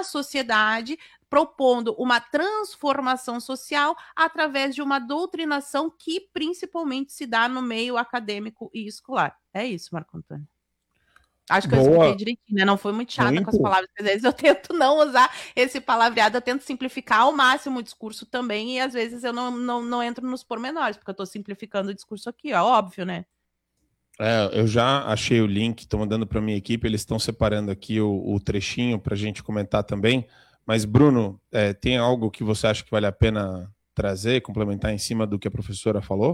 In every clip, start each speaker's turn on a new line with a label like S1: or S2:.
S1: na sociedade, propondo uma transformação social através de uma doutrinação que principalmente se dá no meio acadêmico e escolar. É isso, Marco Antônio. Acho que eu expliquei direitinho, né? Não foi muito chata com as palavras, às vezes eu tento não usar esse palavreado, eu tento simplificar ao máximo o discurso também, e às vezes eu não entro nos pormenores, porque eu estou simplificando o discurso aqui, ó, óbvio, né?
S2: Eu já achei o link, estou mandando para a minha equipe, eles estão separando aqui o trechinho para a gente comentar também. Mas, Bruno, tem algo que você acha que vale a pena trazer, complementar em cima do que a professora falou?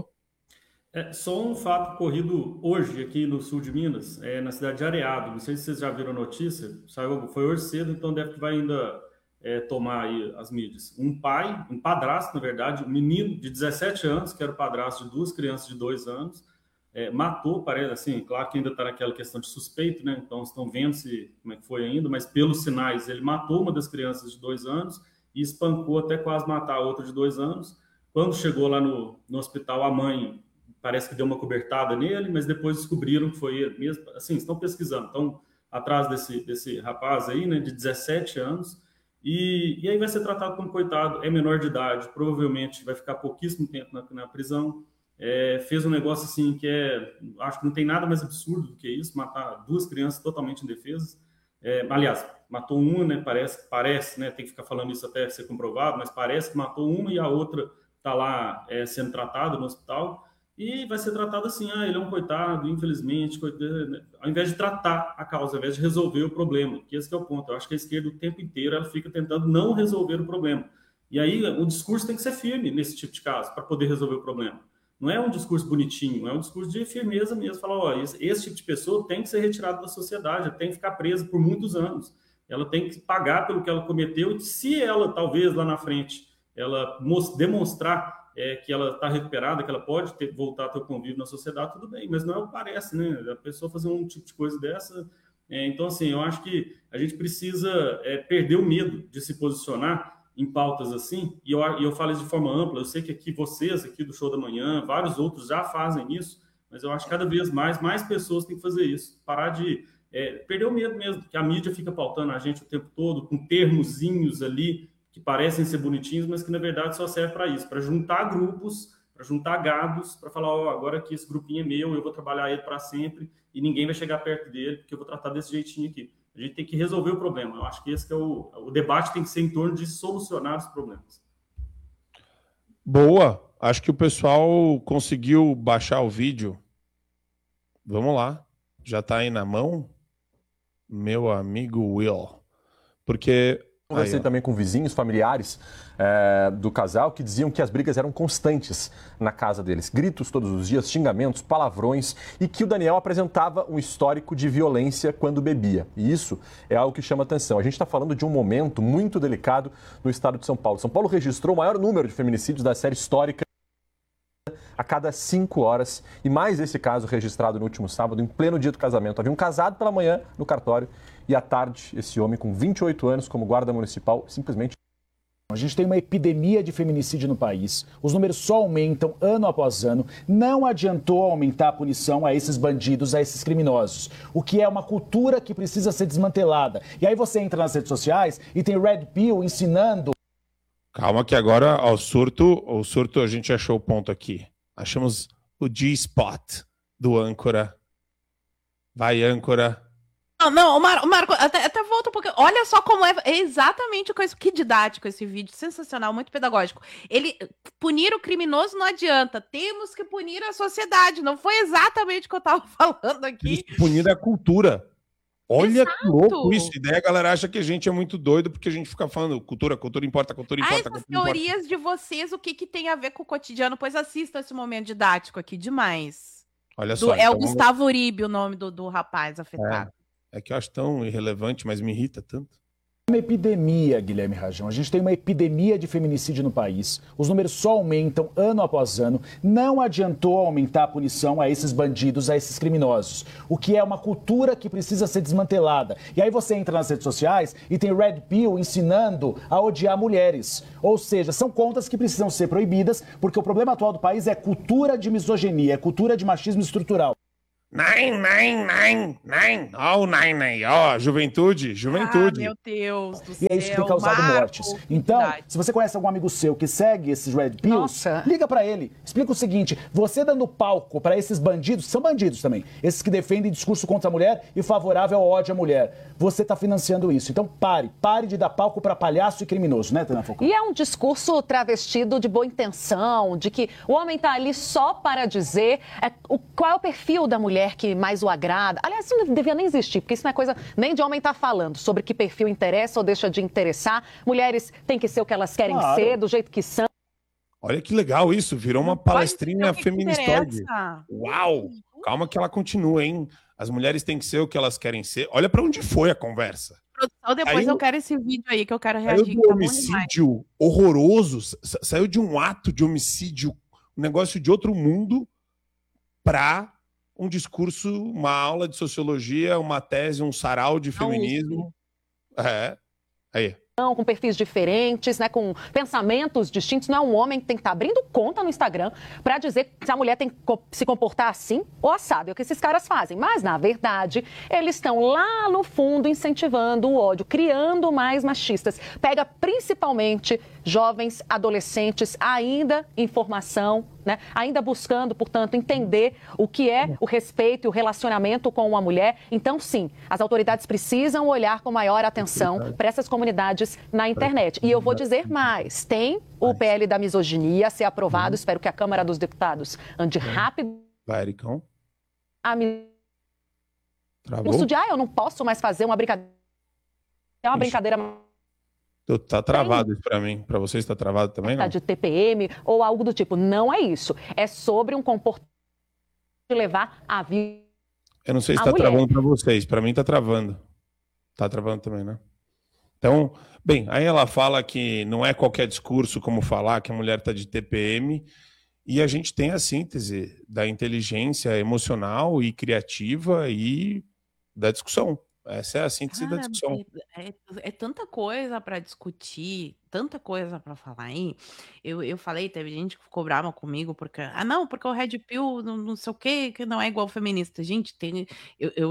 S3: Só um fato ocorrido hoje aqui no sul de Minas, na cidade de Areado. Não sei se vocês já viram a notícia, foi hoje cedo, então deve que vai ainda tomar aí as mídias. Um padrasto, na verdade, um menino de 17 anos, que era o padrasto de 2 crianças de 2 anos, matou, parece assim, claro que ainda está naquela questão de suspeito, né? Então estão vendo como é que foi ainda, mas pelos sinais ele matou uma das crianças de 2 anos e espancou até quase matar a outra de 2 anos. Quando chegou lá no hospital, a mãe parece que deu uma cobertada nele, mas depois descobriram que foi ele mesmo. Assim, estão pesquisando, estão atrás desse rapaz aí, né, de 17 anos, e aí vai ser tratado como coitado, é menor de idade, provavelmente vai ficar pouquíssimo tempo na prisão. Fez um negócio assim que acho que não tem nada mais absurdo do que isso, matar 2 crianças totalmente indefesas. Aliás, matou uma, né? Parece, né? Tem que ficar falando isso até ser comprovado, mas parece que matou uma e a outra está lá sendo tratada no hospital e vai ser tratado assim, ele é um coitado, infelizmente, ao invés de tratar a causa, ao invés de resolver o problema, que esse que é o ponto. Eu acho que a esquerda o tempo inteiro ela fica tentando não resolver o problema. E aí o discurso tem que ser firme nesse tipo de caso para poder resolver o problema. Não é um discurso bonitinho, é um discurso de firmeza mesmo. Falar, esse tipo de pessoa tem que ser retirado da sociedade, tem que ficar presa por muitos anos. Ela tem que pagar pelo que ela cometeu e se ela, talvez, lá na frente, ela demonstrar que ela está recuperada, que ela pode voltar a ter o convívio na sociedade, tudo bem. Mas não é o que parece, né? A pessoa fazer um tipo de coisa dessa... Então, assim, eu acho que a gente precisa perder o medo de se posicionar em pautas assim, e eu falo isso de forma ampla. Eu sei que aqui vocês, aqui do Show da Manhã, vários outros já fazem isso, mas eu acho que cada vez mais pessoas têm que fazer isso. Parar de perder o medo mesmo, que a mídia fica pautando a gente o tempo todo, com termozinhos ali, que parecem ser bonitinhos, mas que na verdade só serve para isso, para juntar grupos, para juntar gados, para falar, agora que esse grupinho é meu, eu vou trabalhar ele para sempre, e ninguém vai chegar perto dele, porque eu vou tratar desse jeitinho aqui. A gente tem que resolver o problema. Eu acho que esse que é o debate tem que ser em torno de solucionar os problemas.
S2: Boa. Acho que o pessoal conseguiu baixar o vídeo. Vamos lá. Já está aí na mão? Meu amigo Will. Porque...
S4: Conversei também com vizinhos, familiares do casal que diziam que as brigas eram constantes na casa deles. Gritos todos os dias, xingamentos, palavrões e que o Daniel apresentava um histórico de violência quando bebia. E isso é algo que chama atenção. A gente está falando de um momento muito delicado no estado de São Paulo. São Paulo registrou o maior número de feminicídios da série histórica a cada 5 horas. E mais esse caso registrado no último sábado, em pleno dia do casamento. Havia um casado pela manhã no cartório e à tarde esse homem com 28 anos como guarda municipal simplesmente...
S5: A gente tem uma epidemia de feminicídio no país. Os números só aumentam ano após ano. Não adiantou aumentar a punição a esses bandidos, a esses criminosos. O que é uma cultura que precisa ser desmantelada. E aí você entra nas redes sociais e tem Red Pill ensinando...
S2: Calma que agora o surto a gente achou o ponto aqui. Achamos o G-Spot do âncora. Vai, âncora.
S1: Não, Marco, até volta um pouquinho. Olha só como é exatamente coisa. Que didático esse vídeo, sensacional, muito pedagógico. Punir o criminoso não adianta, temos que punir a sociedade. Não foi exatamente o que eu tava falando aqui.
S2: Punir a cultura. Olha
S1: Exato.
S2: Que louco isso. E daí a galera acha que a gente é muito doido porque a gente fica falando cultura importa, cultura importa.
S1: Essas teorias de vocês, o que tem a ver com o cotidiano? Pois assistam esse momento didático aqui, demais.
S2: Olha só.
S1: Então, o Gustavo Uribe, o nome do rapaz afetado.
S2: É que eu acho tão irrelevante, mas me irrita tanto.
S5: Uma epidemia, Guilherme Rajão. A gente tem uma epidemia de feminicídio no país. Os números só aumentam ano após ano. Não adiantou aumentar a punição a esses bandidos, a esses criminosos. O que é uma cultura que precisa ser desmantelada. E aí você entra nas redes sociais e tem Red Pill ensinando a odiar mulheres. Ou seja, são contas que precisam ser proibidas porque o problema atual do país é cultura de misoginia, é cultura de machismo estrutural.
S2: Nine. Ó, o Nine aí, ó, juventude.
S1: Ah, meu Deus do céu.
S5: E é isso que tem causado
S1: Marco,
S5: mortes. Então, se você conhece algum amigo seu que segue esses Red Pills, liga pra ele. Explica o seguinte, você dando palco pra esses bandidos, que são bandidos também, esses que defendem discurso contra a mulher e favorável ao ódio à mulher, você tá financiando isso. Então pare de dar palco pra palhaço e criminoso, né, Tânia Falcão?
S6: E é um discurso travestido de boa intenção, de que o homem tá ali só para dizer qual é o perfil da mulher que mais o agrada. Aliás, isso não devia nem existir, porque isso não é coisa nem de homem estar falando sobre que perfil interessa ou deixa de interessar. Mulheres têm que ser o que elas querem ser, do jeito que são.
S2: Olha que legal isso, virou uma palestrinha feministoide. Uau! Calma que ela continua, hein? As mulheres têm que ser o que elas querem ser. Olha pra onde foi a conversa.
S1: Produção, depois eu quero esse vídeo aí que eu quero reagir.
S2: Saiu de um homicídio horroroso, saiu de um ato de homicídio, um negócio de outro mundo, pra um discurso, uma aula de sociologia, uma tese, um sarau de feminismo. Aí.
S6: Com perfis diferentes, né, com pensamentos distintos. Não é um homem que tem que estar abrindo conta no Instagram para dizer se a mulher tem que se comportar assim ou assado. É o que esses caras fazem. Mas, na verdade, eles estão lá no fundo incentivando o ódio, criando mais machistas. Pega principalmente jovens, adolescentes, ainda em formação, né, ainda buscando, portanto, entender o que é o respeito e o relacionamento com uma mulher. Então, sim, as autoridades precisam olhar com maior atenção para essas comunidades na internet. E eu vou dizer mais, tem o PL da misoginia a ser aprovado, espero que a Câmara dos Deputados ande rápido.
S2: Vai, Ericão.
S6: Curso de, eu não posso mais fazer uma brincadeira. É uma brincadeira...
S2: Tá travado isso pra mim. Pra vocês tá travado também, não?
S6: De TPM ou algo do tipo. Não é isso. É sobre um comportamento de levar a vida.
S2: Eu não sei se tá travando pra vocês. Pra mim tá travando. Tá travando também, né? Então, bem, aí ela fala que não é qualquer discurso como falar que a mulher tá de TPM. E a gente tem a síntese da inteligência emocional e criativa e da discussão. Essa é a síntese da discussão.
S1: É tanta coisa para discutir, tanta coisa para falar aí. Eu falei, teve gente que ficou brava comigo porque porque o Red Pill não sei o que não é igual feminista. Gente, eu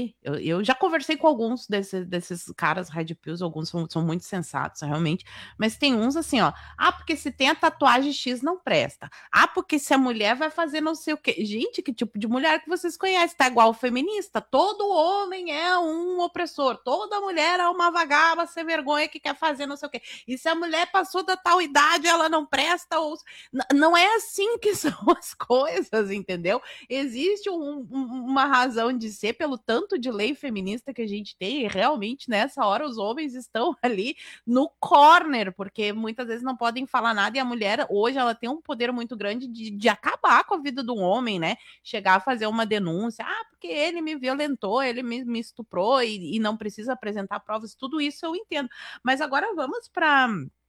S1: já conversei com alguns desses caras Red Pills, alguns são muito sensatos, realmente, mas tem uns assim, ó, porque se tem a tatuagem X não presta. Porque se a mulher vai fazer não sei o que. Gente, que tipo de mulher que vocês conhecem? Tá igual feminista? Todo homem é um opressor, toda mulher é uma vagaba sem vergonha que quer fazer não sei o quê. E se a mulher passou da tal idade, ela não presta ou... Não é assim que são as coisas, entendeu? Existe uma razão de ser pelo tanto de lei feminista que a gente tem, e realmente nessa hora os homens estão ali no corner, porque muitas vezes não podem falar nada, e a mulher hoje ela tem um poder muito grande de acabar com a vida do homem, né? Chegar a fazer uma denúncia, porque ele me violentou, ele me estuprou, e não precisa apresentar provas, tudo isso eu entendo. Mas agora vamos para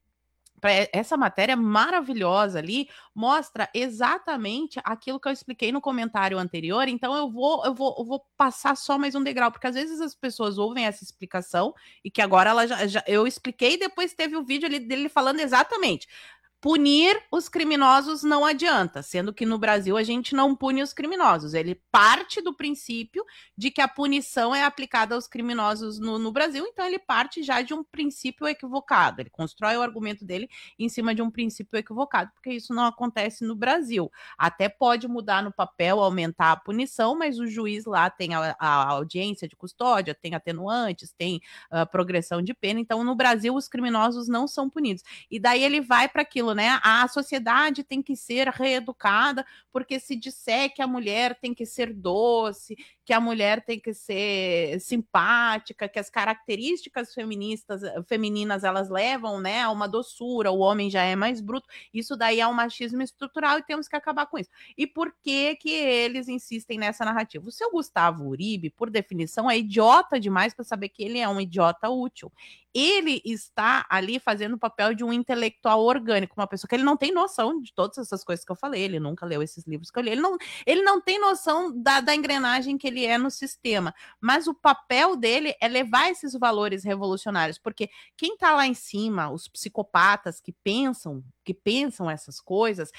S1: essa matéria maravilhosa ali, mostra exatamente aquilo que eu expliquei no comentário anterior. Então eu vou passar só mais um degrau, porque às vezes as pessoas ouvem essa explicação e que agora eu expliquei, e depois teve o vídeo ali dele falando exatamente. Punir os criminosos não adianta, sendo que no Brasil a gente não pune os criminosos. Ele parte do princípio de que a punição é aplicada aos criminosos no Brasil, então ele parte já de um princípio equivocado. Ele constrói o argumento dele em cima de um princípio equivocado, porque isso não acontece no Brasil. Até pode mudar no papel, aumentar a punição, mas o juiz lá tem a audiência de custódia, tem atenuantes, tem progressão de pena. Então no Brasil os criminosos não são punidos. E daí ele vai para aquilo, né? A sociedade tem que ser reeducada, porque se disser que a mulher tem que ser doce, que a mulher tem que ser simpática, que as características femininas elas levam, né, a uma doçura, o homem já é mais bruto, isso daí é um machismo estrutural e temos que acabar com isso. E por que que eles insistem nessa narrativa? O seu Gustavo Uribe, por definição, é idiota demais para saber que ele é um idiota útil. Ele está ali fazendo o papel de um intelectual orgânico, uma pessoa que ele não tem noção de todas essas coisas que eu falei, ele nunca leu esses livros que eu li, ele não tem noção da engrenagem que ele é no sistema, mas o papel dele é levar esses valores revolucionários, porque quem está lá em cima, os psicopatas que pensam que pensam essas coisas,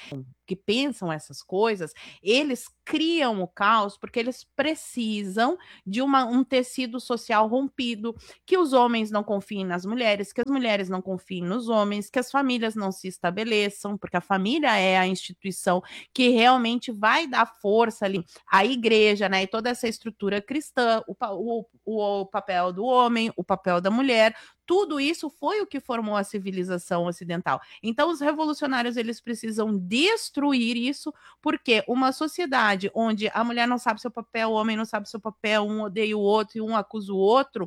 S1: eles criam o caos porque eles precisam de um tecido social rompido, que os homens não confiem nas mulheres, que as mulheres não confiem nos homens, que as famílias não se estabeleçam, porque a família é a instituição que realmente vai dar força ali à igreja, né, e toda essa estrutura cristã, o papel do homem, o papel da mulher, tudo isso foi o que formou a civilização ocidental. Então, os revolucionários, eles precisam destruir isso, porque uma sociedade onde a mulher não sabe seu papel, o homem não sabe seu papel, um odeia o outro e um acusa o outro,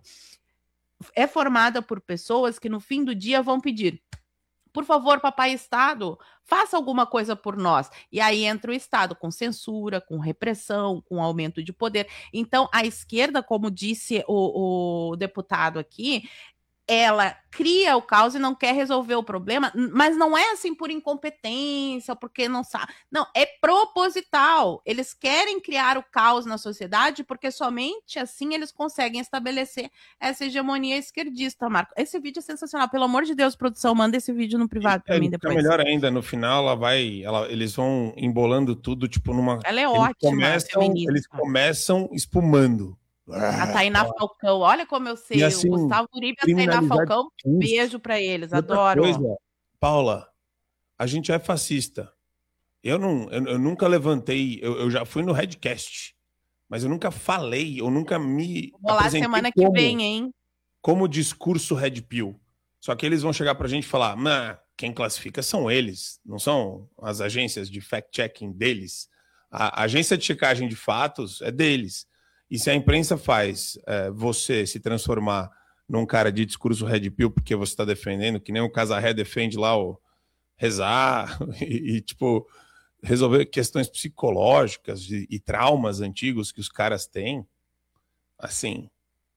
S1: é formada por pessoas que no fim do dia vão pedir: por favor, papai Estado, faça alguma coisa por nós. E aí entra o Estado com censura, com repressão, com aumento de poder. Então, a esquerda, como disse o deputado aqui, ela cria o caos e não quer resolver o problema, mas não é assim por incompetência, porque não sabe. Não, é proposital. Eles querem criar o caos na sociedade porque somente assim eles conseguem estabelecer essa hegemonia esquerdista, Marco. Esse vídeo é sensacional. Pelo amor de Deus, produção, manda esse vídeo no privado para mim depois.
S2: Melhor ainda, no final eles vão embolando tudo, tipo numa...
S1: Ela é ótima,
S2: eles começam espumando.
S1: A Tainá Falcão, olha como eu sei, assim, o Gustavo Uribe e a Tainá Falcão, beijo pra eles, adoro.
S2: Paula, a gente é fascista. Eu nunca levantei, eu já fui no Redcast, mas eu nunca falei, eu nunca me
S1: vou lá semana que vem, hein?
S2: Como discurso Red Pill. Só que eles vão chegar pra gente e falar, quem classifica são eles, não são as agências de fact-checking deles. A agência de checagem de fatos é deles. E se a imprensa faz você se transformar num cara de discurso Red Pill porque você está defendendo, que nem o Casarré defende lá o rezar e tipo, resolver questões psicológicas e traumas antigos que os caras têm, assim,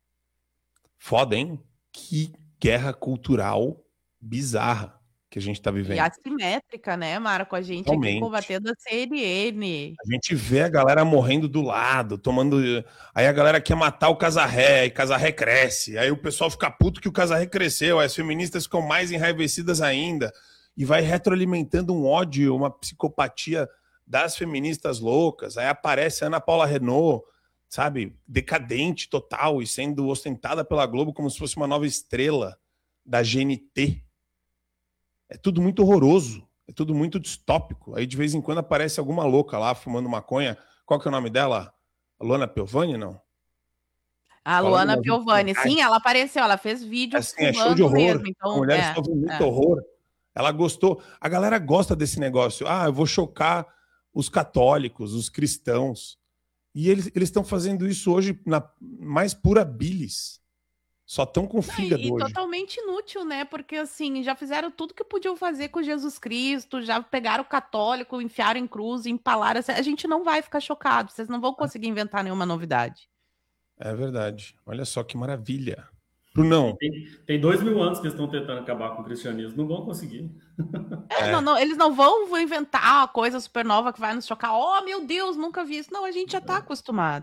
S2: foda, hein? Que guerra cultural bizarra que a gente tá vivendo.
S1: E assimétrica, né, Marco? A gente aqui combatendo a CNN.
S2: A gente vê a galera morrendo do lado, tomando... Aí a galera quer matar o Casarré, e Casarré cresce. Aí o pessoal fica puto que o Casarré cresceu, aí as feministas ficam mais enraivecidas ainda. E vai retroalimentando um ódio, uma psicopatia das feministas loucas. Aí aparece a Ana Paula Renault, sabe? Decadente total e sendo ostentada pela Globo como se fosse uma nova estrela da GNT. É tudo muito horroroso, é tudo muito distópico. Aí de vez em quando aparece alguma louca lá fumando maconha. Qual que é o nome dela? A Luana Piovani, não?
S1: A Luana Piovani, sim, ela apareceu, ela fez vídeo
S2: assim, é show de horror.
S1: Mesmo, então,
S2: a mulher sofre muito horror. Ela gostou. A galera gosta desse negócio. Eu vou chocar os católicos, os cristãos. E eles estão fazendo isso hoje na mais pura bilis. Só estão com fígado hoje.
S1: E totalmente inútil, né? Porque, assim, já fizeram tudo que podiam fazer com Jesus Cristo, já pegaram o católico, enfiaram em cruz, empalaram. A gente não vai ficar chocado, vocês não vão conseguir inventar nenhuma novidade.
S2: É verdade. Olha só que maravilha. Brunão.
S3: Tem 2000 anos que eles estão tentando acabar com o cristianismo, não vão conseguir.
S1: Não, eles não vão inventar uma coisa super nova que vai nos chocar. Oh, meu Deus, nunca vi isso. Não, a gente já está acostumado.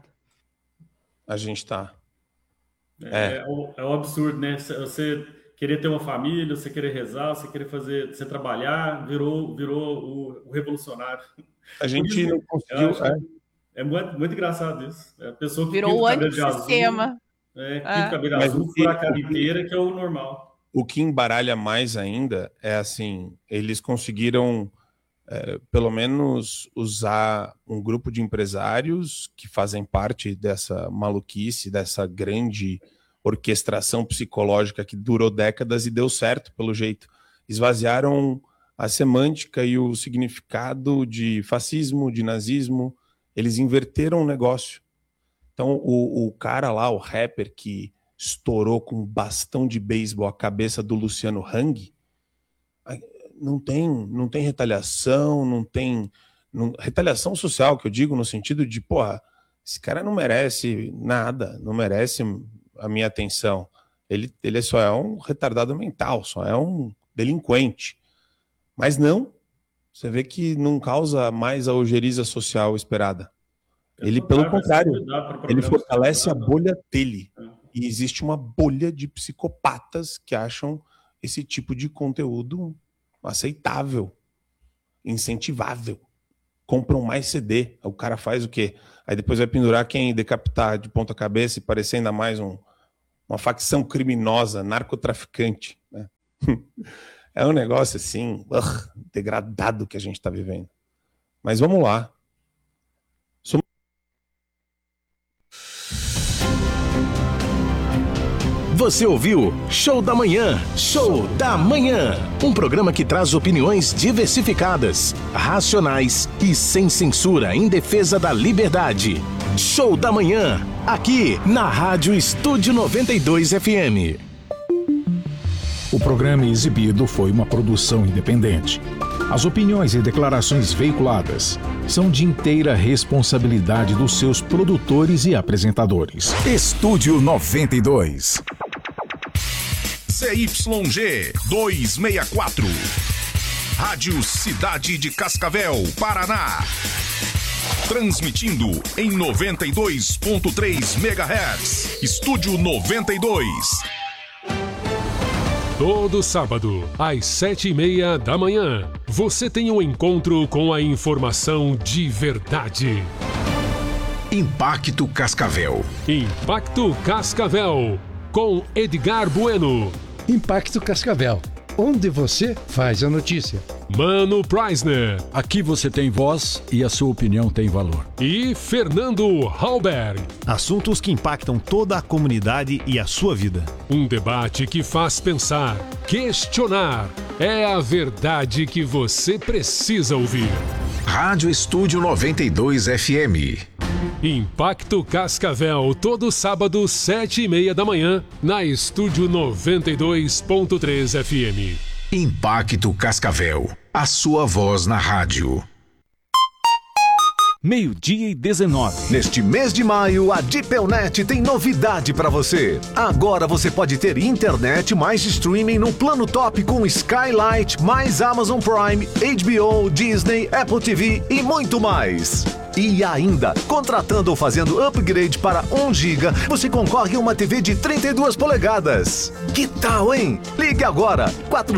S2: A gente está.
S3: É um absurdo, né? Você querer ter uma família, você querer rezar, você querer fazer, você trabalhar, virou o revolucionário.
S2: A gente não conseguiu.
S3: É muito engraçado isso. A pessoa que
S1: virou o antissistema.
S3: Pinta o cabelo azul, fura a cara inteira, que é o normal.
S2: O que embaralha mais ainda é assim, eles conseguiram pelo menos usar um grupo de empresários que fazem parte dessa maluquice, dessa grande orquestração psicológica que durou décadas e deu certo, pelo jeito. Esvaziaram a semântica e o significado de fascismo, de nazismo. Eles inverteram o negócio. Então, o cara lá, o rapper que estourou com um bastão de beisebol a cabeça do Luciano Hang, não tem retaliação, não tem retaliação social, que eu digo no sentido de, porra, esse cara não merece nada, não merece a minha atenção. Ele só é um retardado mental, só é um delinquente. Mas não, você vê que não causa mais a ojeriza social esperada. Ele, pelo contrário, ele fortalece a bolha dele. E existe uma bolha de psicopatas que acham esse tipo de conteúdo aceitável, incentivável. Compram mais CD. O cara faz o quê? Aí depois vai pendurar quem decapitar de ponta cabeça e parecer ainda mais uma facção criminosa, narcotraficante, né? É um negócio assim, degradado que a gente está vivendo. Mas vamos lá.
S7: Você ouviu Show da Manhã. Show da Manhã. Um programa que traz opiniões diversificadas, racionais e sem censura em defesa da liberdade. Show da Manhã. Aqui na Rádio Estúdio 92 FM.
S8: O programa exibido foi uma produção independente. As opiniões e declarações veiculadas são de inteira responsabilidade dos seus produtores e apresentadores.
S9: Estúdio 92.
S10: CYG 264. Rádio Cidade de Cascavel, Paraná. Transmitindo em 92.3 MHz. Estúdio 92.
S11: Todo sábado, às 7h30 da manhã, você tem um encontro com a informação de verdade.
S10: Impacto Cascavel.
S11: Impacto Cascavel, com Edgar Bueno.
S12: Impacto Cascavel, onde você faz a notícia.
S11: Mano Preisner.
S13: Aqui você tem voz e a sua opinião tem valor.
S11: E Fernando Halberg.
S14: Assuntos que impactam toda a comunidade e a sua vida.
S11: Um debate que faz pensar, questionar. É a verdade que você precisa ouvir.
S10: Rádio Estúdio 92 FM.
S11: Impacto Cascavel, todo sábado, 7h30 da manhã, na Estúdio 92.3 FM.
S10: Impacto Cascavel, a sua voz na rádio.
S9: 12:19.
S15: Neste mês de maio, a Dipelnet tem novidade para você. Agora você pode ter internet mais streaming no plano top com Skylight, mais Amazon Prime, HBO, Disney, Apple TV e muito mais. E ainda, contratando ou fazendo upgrade para 1 GB, você concorre a uma TV de 32 polegadas. Que tal, hein? Ligue agora,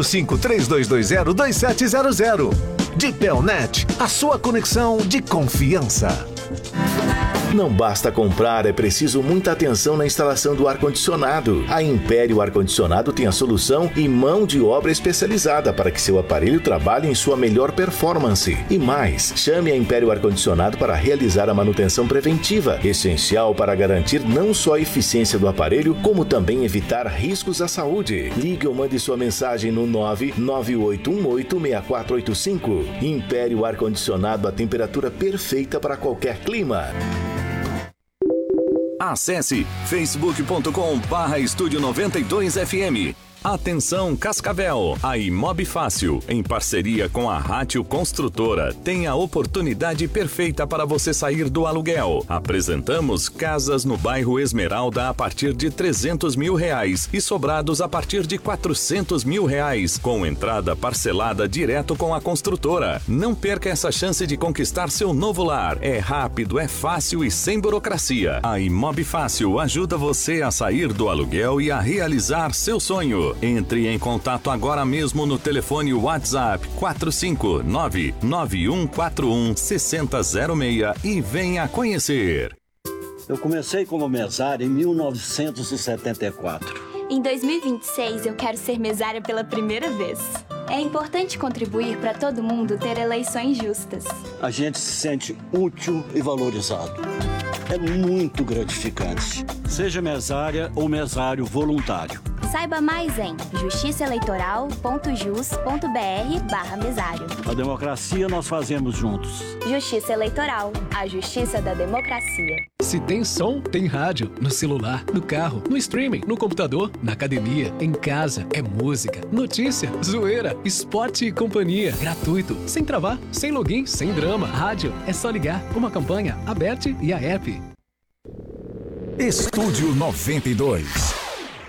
S15: 4532202700. Dipelnet, a sua conexão de confiança.
S16: Não basta comprar, é preciso muita atenção na instalação do ar-condicionado. A Império Ar-Condicionado tem a solução e mão de obra especializada para que seu aparelho trabalhe em sua melhor performance. E mais, chame a Império Ar-Condicionado para realizar a manutenção preventiva, essencial para garantir não só a eficiência do aparelho, como também evitar riscos à saúde. Ligue ou mande sua mensagem no 998186485. Império Ar-Condicionado, a temperatura perfeita para qualquer clima.
S9: Acesse facebook.com/Estúdio 92 FM. Atenção Cascavel, a Imob Fácil, em parceria com a Rátio Construtora, tem a oportunidade perfeita para você sair do aluguel. Apresentamos casas no bairro Esmeralda a partir de R$300 mil e sobrados a partir de R$400 mil, com entrada parcelada direto com a construtora. Não perca essa chance de conquistar seu novo lar. É rápido, é fácil e sem burocracia. A Imob Fácil ajuda você a sair do aluguel e a realizar seu sonho. Entre em contato agora mesmo no telefone WhatsApp 459-9141-6006 e venha conhecer.
S17: Eu comecei como mesário em 1974.
S18: Em 2026 eu quero ser mesária pela primeira vez. É importante contribuir para todo mundo ter eleições justas.
S17: A gente se sente útil e valorizado. É muito gratificante. Seja mesária ou mesário voluntário.
S18: Saiba mais em justiçaeleitoral.jus.br/mesário.
S17: A democracia nós fazemos juntos.
S18: Justiça Eleitoral, a justiça da democracia.
S19: Se tem som, tem rádio. No celular, no carro, no streaming, no computador, na academia, em casa. É música, notícia, zoeira, esporte e companhia. Gratuito, sem travar, sem login, sem drama. Rádio, é só ligar. Uma campanha, Aberte e a app.
S9: Estúdio 92.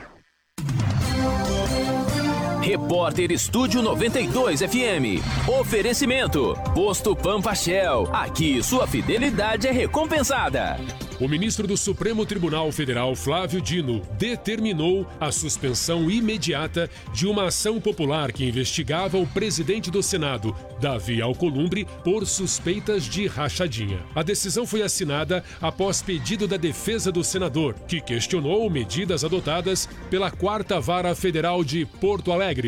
S9: Repórter Estúdio 92 FM. Oferecimento. Posto Pampa Shell. Aqui sua fidelidade é recompensada.
S11: o ministro do Supremo Tribunal Federal, Flávio Dino, determinou a suspensão imediata de uma ação popular que investigava o presidente do Senado, Davi Alcolumbre, por suspeitas de rachadinha. A decisão foi assinada após pedido da defesa do senador, que questionou medidas adotadas pela 4ª Vara Federal de Porto Alegre.